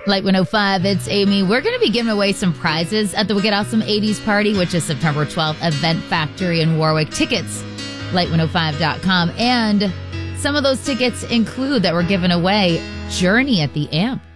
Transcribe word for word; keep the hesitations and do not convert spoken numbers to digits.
Light one oh five, it's Amy. We're going to be giving away some prizes at the Wicked Awesome eighties Party, which is September twelfth, Event Factory in Warwick. Tickets, light one oh five dot com. And some of those tickets include that we're giving away Journey at the Amp.